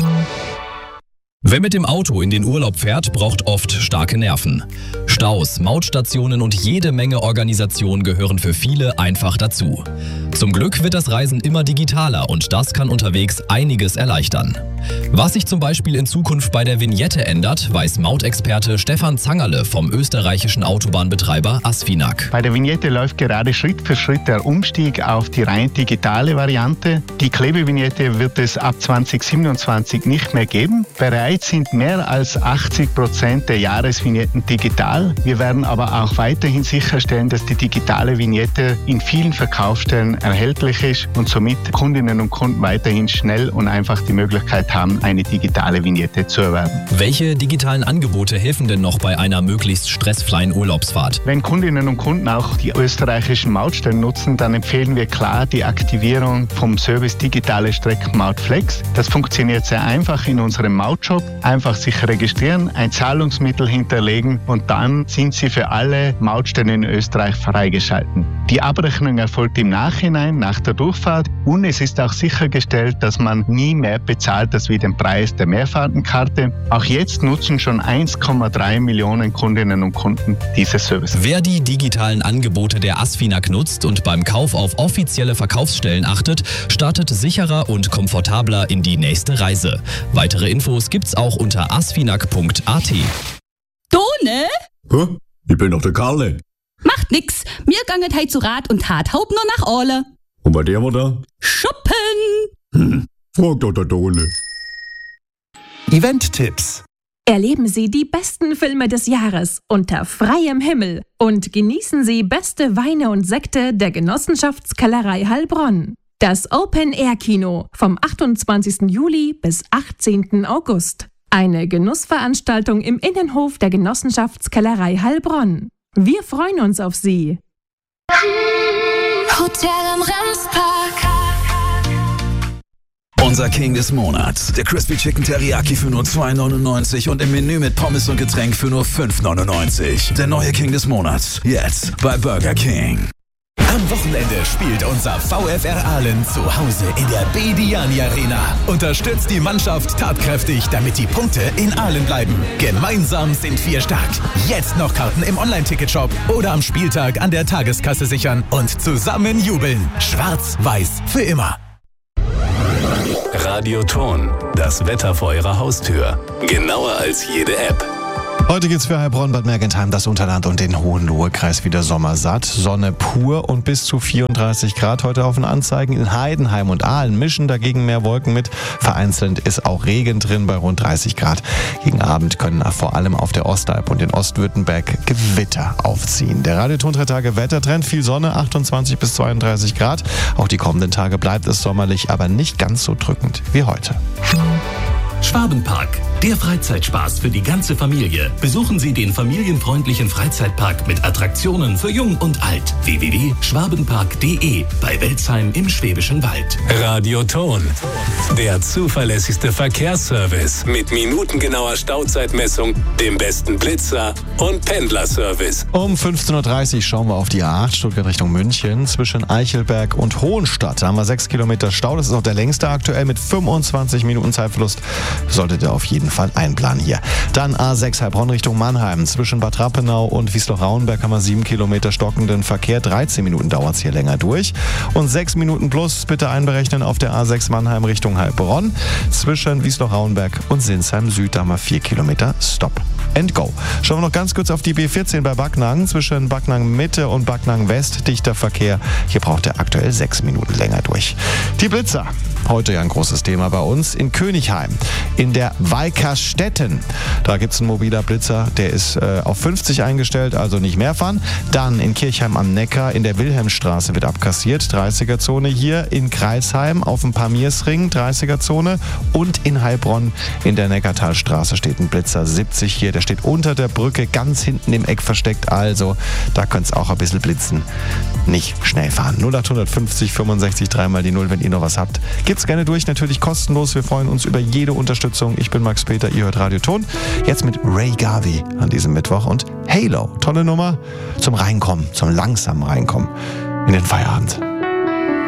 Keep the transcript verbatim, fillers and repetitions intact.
Wer mit dem Auto in den Urlaub fährt, braucht oft starke Nerven. Staus, Mautstationen und jede Menge Organisation gehören für viele einfach dazu. Zum Glück wird das Reisen immer digitaler und das kann unterwegs einiges erleichtern. Was sich zum Beispiel in Zukunft bei der Vignette ändert, weiß Mautexperte Stefan Zangerle vom österreichischen Autobahnbetreiber Asfinag. Bei der Vignette läuft gerade Schritt für Schritt der Umstieg auf die rein digitale Variante. Die Klebevignette wird es ab zwanzig siebenundzwanzig nicht mehr geben. Bereits sind mehr als achtzig Prozent der Jahresvignetten digital. Wir werden aber auch weiterhin sicherstellen, dass die digitale Vignette in vielen Verkaufsstellen erhältlich ist und somit Kundinnen und Kunden weiterhin schnell und einfach die Möglichkeit haben, eine digitale Vignette zu erwerben. Welche digitalen Angebote helfen denn noch bei einer möglichst stressfreien Urlaubsfahrt? Wenn Kundinnen und Kunden auch die österreichischen Mautstellen nutzen, dann empfehlen wir klar die Aktivierung vom Service Digitale Streckenmaut Flex. Das funktioniert sehr einfach in unserem Mautshop. Einfach sich registrieren, ein Zahlungsmittel hinterlegen und dann sind Sie für alle Mautstellen in Österreich freigeschalten. Die Abrechnung erfolgt im Nachhinein, nach der Durchfahrt, und es ist auch sichergestellt, dass man nie mehr bezahlt als wie den Preis der Mehrfahrtenkarte. Auch jetzt nutzen schon eins Komma drei Millionen Kundinnen und Kunden dieses Service. Wer die digitalen Angebote der Asfinag nutzt und beim Kauf auf offizielle Verkaufsstellen achtet, startet sicherer und komfortabler in die nächste Reise. Weitere Infos gibt's auch unter asfinag punkt a t. Done? Hä? Ich bin doch der Karle. Macht nix. Mir ganget heit zu Rat und Tat Haupt nur nach Orle. Und bei der war da? Shoppen! Hm. Frag doch der Done. Event-Tipps. Erleben Sie die besten Filme des Jahres unter freiem Himmel und genießen Sie beste Weine und Sekte der Genossenschaftskellerei Heilbronn. Das Open-Air-Kino vom achtundzwanzigsten Juli bis achtzehnten August. Eine Genussveranstaltung im Innenhof der Genossenschaftskellerei Heilbronn. Wir freuen uns auf Sie. Hotel im Remspark. Unser King des Monats. Der Crispy Chicken Teriyaki für nur zwei neunundneunzig und im Menü mit Pommes und Getränk für nur fünf neunundneunzig. Der neue King des Monats. Jetzt bei Burger King. Am Wochenende spielt unser VfR Aalen zu Hause in der Bediani Arena. Unterstützt die Mannschaft tatkräftig, damit die Punkte in Aalen bleiben. Gemeinsam sind wir stark. Jetzt noch Karten im Online-Ticketshop oder am Spieltag an der Tageskasse sichern und zusammen jubeln. Schwarz-Weiß für immer. Radioton, das Wetter vor Ihrer Haustür. Genauer als jede App. Heute geht's für Heilbronn, Bad Mergentheim, das Unterland und den Hohenlohe-Kreis wieder sommersatt. Sonne pur und bis zu vierunddreißig Grad heute auf den Anzeigen. In Heidenheim und Aalen mischen dagegen mehr Wolken mit. Vereinzelt ist auch Regen drin bei rund dreißig Grad. Gegen Abend können vor allem auf der Ostalb und in Ostwürttemberg Gewitter aufziehen. Der Radioton drei Tage Wettertrend, viel Sonne, achtundzwanzig bis zweiunddreißig Grad. Auch die kommenden Tage bleibt es sommerlich, aber nicht ganz so drückend wie heute. Schwabenpark, der Freizeitspaß für die ganze Familie. Besuchen Sie den familienfreundlichen Freizeitpark mit Attraktionen für Jung und Alt. w w w punkt schwabenpark punkt d e bei Welzheim im Schwäbischen Wald. Radioton, der zuverlässigste Verkehrsservice mit minutengenauer Stauzeitmessung, dem besten Blitzer und Pendlerservice. Um fünfzehn Uhr dreißig schauen wir auf die A acht Stuttgart Richtung München. Zwischen Eichelberg und Hohenstadt da haben wir sechs Kilometer Stau. Das ist auch der längste aktuell mit fünfundzwanzig Minuten Zeitverlust. Solltet ihr auf jeden Fall einplanen hier. Dann A sechs Heilbronn Richtung Mannheim. Zwischen Bad Rappenau und Wiesloch-Rauenberg haben wir sieben Kilometer stockenden Verkehr. dreizehn Minuten dauert es hier länger durch. Und sechs Minuten plus bitte einberechnen auf der A sechs Mannheim Richtung Heilbronn. Zwischen Wiesloch-Rauenberg und Sinsheim Süd, da haben wir vier Kilometer Stop and Go. Schauen wir noch ganz kurz auf die B vierzehn bei Backnang. Zwischen Backnang Mitte und Backnang West dichter Verkehr. Hier braucht er aktuell sechs Minuten länger durch. Die Blitzer. Heute ja ein großes Thema bei uns in Königheim. In der Weikersstetten. Da gibt es einen mobiler Blitzer, der ist äh, auf fünfzig eingestellt, also nicht mehr fahren. Dann in Kirchheim am Neckar in der Wilhelmstraße wird abkassiert, dreißiger Zone hier. In Kreisheim auf dem Pamirsring, dreißiger Zone. Und in Heilbronn in der Neckartalstraße steht ein Blitzer siebzig hier. Der steht unter der Brücke, ganz hinten im Eck versteckt. Also da könnte es auch ein bisschen blitzen. Nicht schnell fahren. null acht fünfzig fünfundsechzig drei mal die null, wenn ihr noch was habt. Gibt's gerne durch, natürlich kostenlos. Wir freuen uns über jede Unterstützung. Ich bin Max Peter, ihr hört Radioton. Jetzt mit Ray Garvey an diesem Mittwoch und Halo. Tolle Nummer zum Reinkommen, zum langsamen Reinkommen in den Feierabend.